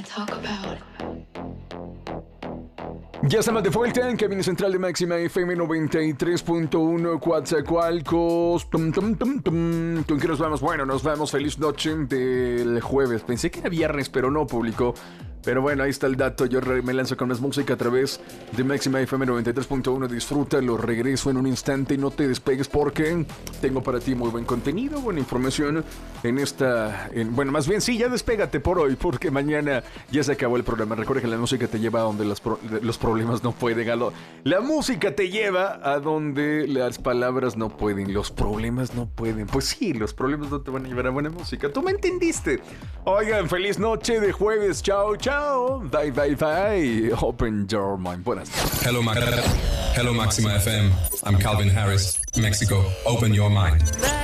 Ya estamos de vuelta en Cabina Central de Máxima FM 93.1 Coatzacoalcos. ¿Con qué nos vamos? Bueno, nos vamos. Feliz noche del jueves. Pensé que era viernes, pero no publicó. Pero bueno, ahí está el dato. Yo me lanzo con más música a través de Máxima FM 93.1. Disfrútalo, regreso en un instante. No te despegues porque tengo para ti muy buen contenido, buena información en esta... bueno, más bien sí, ya despégate por hoy porque mañana ya se acabó el programa. Recuerda que la música te lleva a donde los problemas no pueden. La música te lleva a donde las palabras no pueden. Los problemas no pueden. Pues sí, los problemas no te van a llevar a buena música. ¿Tú me entendiste? Oigan, feliz noche de jueves. Chao, chao. Bye, bye, bye. Open your mind. Buenas. Hello, Máxima FM. I'm Calvin Harris, Mexico. Open your mind.